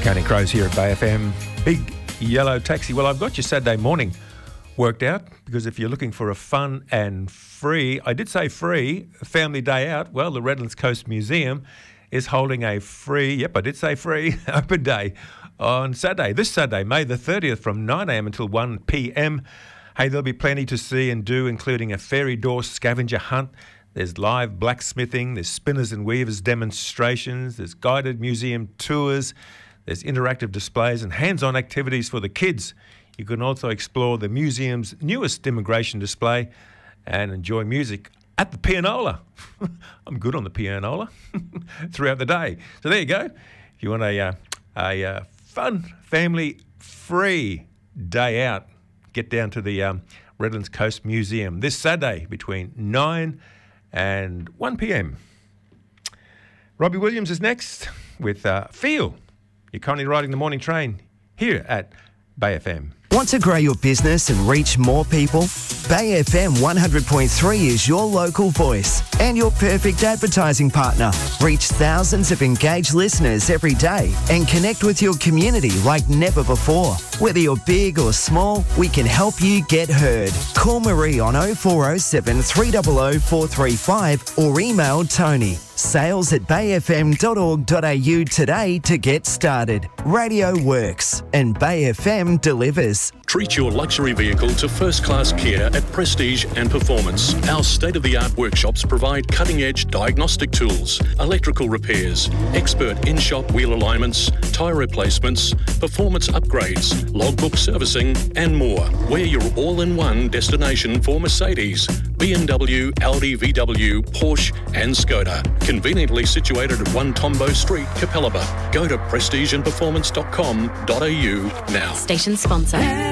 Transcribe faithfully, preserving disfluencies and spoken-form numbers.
Counting Crows here at Bay F M. Big Yellow Taxi. Well, I've got your Saturday morning worked out, because if you're looking for a fun and free, I did say free, family day out, well, the Redlands Coast Museum is holding a free, yep, I did say free, open day on Saturday, this Saturday, May the thirtieth, from nine a m until one p m. Hey, there'll be plenty to see and do, including a fairy door scavenger hunt. There's live blacksmithing, there's spinners and weavers demonstrations, there's guided museum tours, there's interactive displays and hands-on activities for the kids. You can also explore the museum's newest immigration display and enjoy music at the pianola. I'm good on the pianola throughout the day. So there you go. If you want a, uh, a uh, fun, family-free day out, get down to the um, Redlands Coast Museum this Saturday between nine and one p m. Robbie Williams is next with uh, Feel. You're currently riding the morning train here at Bay F M. Want to grow your business and reach more people? Bay F M one hundred point three is your local voice and your perfect advertising partner. Reach thousands of engaged listeners every day and connect with your community like never before. Whether you're big or small, we can help you get heard. Call Marie on oh four oh seven, three hundred oh, four three five or email Tony. Sales at bay f m dot org dot a u today to get started. Radio works and Bay F M delivers. Treat your luxury vehicle to first-class care at Prestige and Performance. Our state-of-the-art workshops provide cutting-edge diagnostic tools, electrical repairs, expert in-shop wheel alignments, tyre replacements, performance upgrades, logbook servicing and more. We're your all-in-one destination for Mercedes, B M W, Audi, V W, Porsche and Skoda. Conveniently situated at one Tombo Street, Capalaba. Go to prestige and performance dot com dot a u now. Station sponsor.